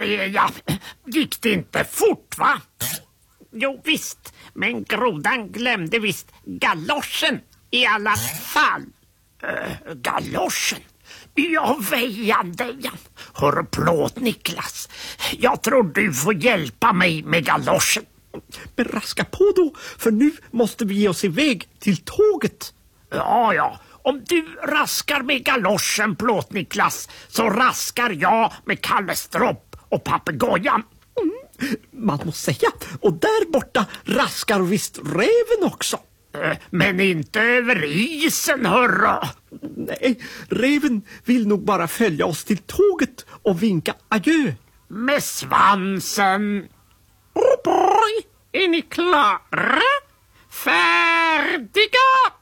Ja, gick det inte fort, va? Jo visst, men grodan glömde visst galoschen i alla fall. Galoschen? Ja, väjande. Hör plåt, Niklas. Jag tror du får hjälpa mig med galoschen. Men raska på då, för nu måste vi ge oss iväg till tåget. Ja. Om du raskar med galoschen, plåt, Niklas, så raskar jag med Kallestropp och papegojan. Man måste säga, och där borta raskar visst räven också. Men inte över isen, hörra. Nej, räven vill nog bara följa oss till tåget och vinka adjö. Med svansen. Oh boy, är ni klara? Färdiga?